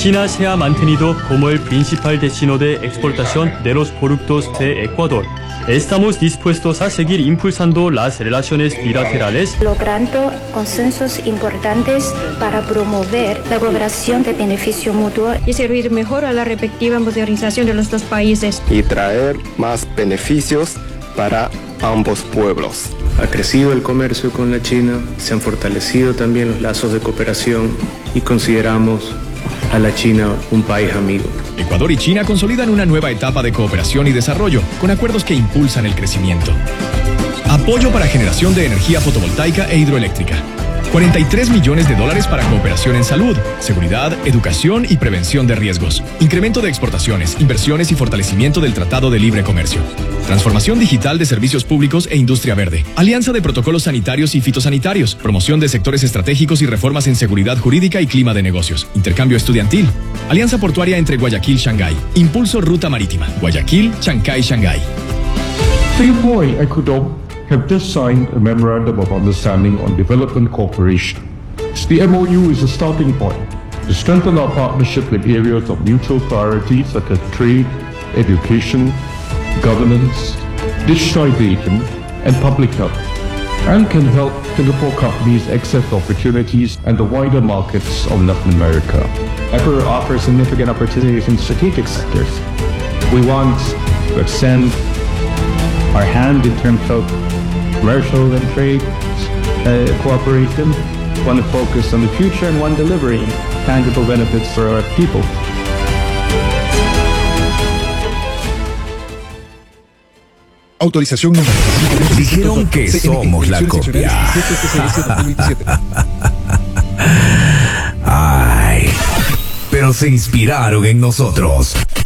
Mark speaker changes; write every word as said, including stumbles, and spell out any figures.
Speaker 1: China se ha mantenido como el principal destino de exportación de los productos de Ecuador. Estamos dispuestos a seguir impulsando las relaciones bilaterales,
Speaker 2: logrando consensos importantes para promover la cooperación de beneficio mutuo
Speaker 3: y servir mejor a la respectiva modernización de los dos países
Speaker 4: y traer más beneficios para ambos pueblos.
Speaker 5: Ha crecido el comercio con la China, se han fortalecido también los lazos de cooperación y consideramos a la China un país amigo.
Speaker 6: Ecuador y China consolidan una nueva etapa de cooperación y desarrollo, con acuerdos que impulsan el crecimiento. Apoyo para generación de energía fotovoltaica e hidroeléctrica. cuarenta y tres millones de dólares para cooperación en salud, seguridad, educación y prevención de riesgos. Incremento de exportaciones, inversiones y fortalecimiento del Tratado de Libre Comercio. Transformación digital de servicios públicos e industria verde. Alianza de protocolos sanitarios y fitosanitarios. Promoción de sectores estratégicos y reformas en seguridad jurídica y clima de negocios. Intercambio estudiantil. Alianza portuaria entre Guayaquil y Shanghái. Impulso ruta marítima. Guayaquil, Chancay, Shanghái.
Speaker 7: Singapore and Ecuador have just signed a Memorandum of Understanding on Development Cooperation. The M O U is a starting point to strengthen our partnership in areas of mutual priorities such as trade, education, governance, digitization, and public health, and can help Singapore companies access opportunities and the wider markets of Latin America.
Speaker 8: Ecuador offers significant opportunities in strategic sectors. We want to extend our hand in terms of commercial and trade uh, cooperation, one to focus on the future and one delivering tangible benefits for our people.
Speaker 9: Autorización número.
Speaker 10: Dijeron que somos la copia. Ay, pero se inspiraron en nosotros.